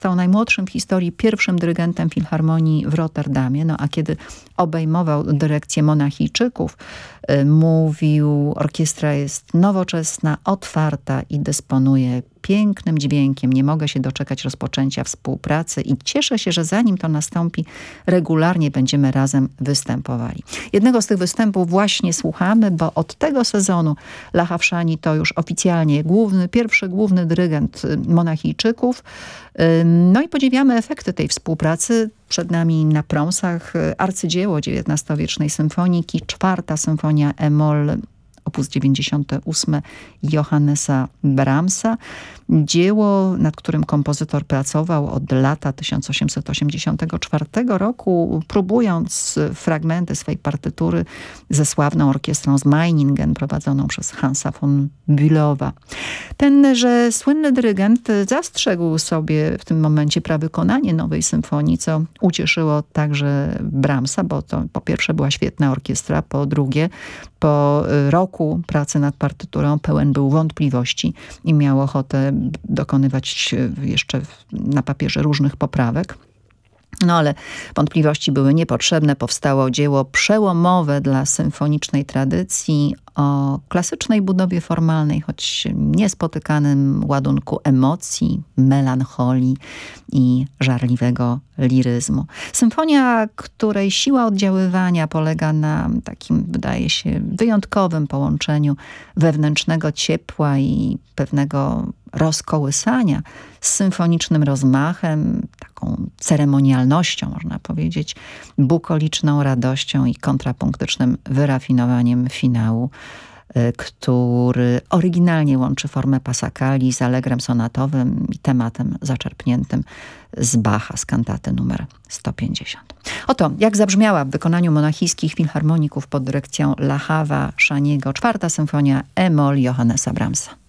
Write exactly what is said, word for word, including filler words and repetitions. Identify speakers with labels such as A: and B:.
A: został najmłodszym w historii pierwszym dyrygentem Filharmonii w Rotterdamie. No a kiedy obejmował dyrekcję Monachijczyków, y, mówił: orkiestra jest nowoczesna, otwarta i dysponuje pięknym dźwiękiem. Nie mogę się doczekać rozpoczęcia współpracy i cieszę się, że zanim to nastąpi, regularnie będziemy razem występowali. Jednego z tych występów właśnie słuchamy, bo od tego sezonu Lacha Wszani to już oficjalnie główny, pierwszy główny dyrygent Monachijczyków. No i podziwiamy efekty tej współpracy. Przed nami na prąsach arcydzieło dziewiętnastowiecznej symfoniki, czwarta symfonia e-moll opus dziewięćdziesiąte ósme Johannesa Brahmsa. Dzieło, nad którym kompozytor pracował od lata tysiąc osiemset osiemdziesiątego czwartego roku, próbując fragmenty swej partytury ze sławną orkiestrą z Meiningen prowadzoną przez Hansa von Bülowa. Tenże słynny dyrygent zastrzegł sobie w tym momencie prawykonanie nowej symfonii, co ucieszyło także Brahmsa, bo to po pierwsze była świetna orkiestra, po drugie po roku pracy nad partyturą pełen był wątpliwości i miał ochotę dokonywać jeszcze na papierze różnych poprawek. No ale wątpliwości były niepotrzebne. Powstało dzieło przełomowe dla symfonicznej tradycji o klasycznej budowie formalnej, choć niespotykanym ładunku emocji, melancholii i żarliwego liryzmu. Symfonia, której siła oddziaływania polega na takim, wydaje się, wyjątkowym połączeniu wewnętrznego ciepła i pewnego rozkołysania z symfonicznym rozmachem, taką ceremonialnością, można powiedzieć, bukoliczną radością i kontrapunktycznym wyrafinowaniem finału, który oryginalnie łączy formę passacali z allegrem sonatowym i tematem zaczerpniętym z Bacha, z kantaty numer sto pięćdziesiąt. Oto, jak zabrzmiała w wykonaniu monachijskich filharmoników pod dyrekcją Lachawa Wszaniego czwarta symfonia e-moll Johannesa Brahmsa.